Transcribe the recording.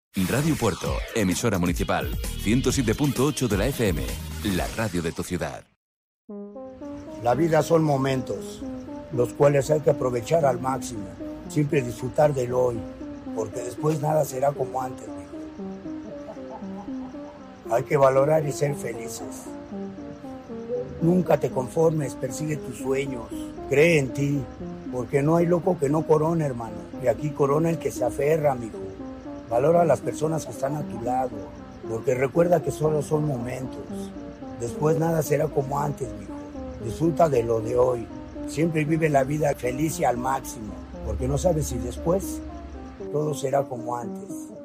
Radio Puerto, emisora municipal, 107.8 de la FM, la radio de tu ciudad. La vida son momentos, los cuales hay que aprovechar al máximo, siempre disfrutar del hoy, porque después nada será como antes, mijo. Hay que valorar y ser felices. Nunca te conformes, persigue tus sueños, cree en ti, porque no hay loco que no corona, hermano, y aquí corona el que se aferra, mijo. Valora a las personas que están a tu lado, porque recuerda que solo son momentos. Después nada será como antes, mijo. Disfruta de lo de hoy. Siempre vive la vida feliz y al máximo, porque no sabes si después todo será como antes.